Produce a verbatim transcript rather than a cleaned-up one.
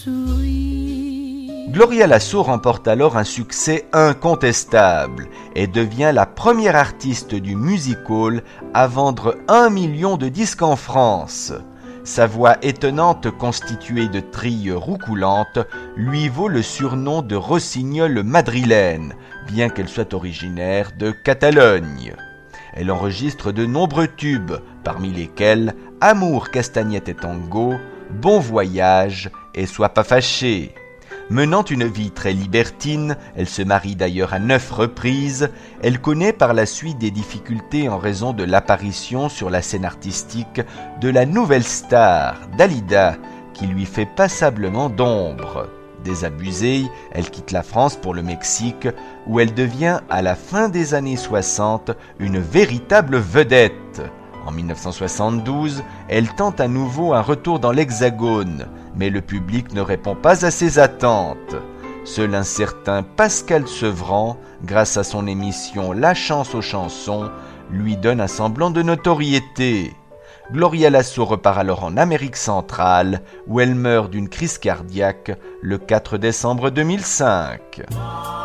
souris. Gloria Lasso remporte alors un succès incontestable et devient la première artiste du music hall à vendre un million de disques en France. Sa voix étonnante constituée de trilles roucoulantes lui vaut le surnom de rossignol madrilène, bien qu'elle soit originaire de Catalogne. Elle enregistre de nombreux tubes, parmi lesquels Amour, castagnette et tango, Bon voyage et Sois pas fâché. Menant une vie très libertine, elle se marie d'ailleurs à neuf reprises, elle connaît par la suite des difficultés en raison de l'apparition sur la scène artistique de la nouvelle star, Dalida, qui lui fait passablement d'ombre. Désabusée, elle quitte la France pour le Mexique, où elle devient à la fin des années soixante une véritable vedette. En mille neuf cent soixante-douze, elle tente à nouveau un retour dans l'Hexagone, mais le public ne répond pas à ses attentes. Seul un certain Pascal Sevran, grâce à son émission La Chance aux chansons, lui donne un semblant de notoriété. Gloria Lasso repart alors en Amérique centrale, où elle meurt d'une crise cardiaque le quatre décembre deux mille cinq.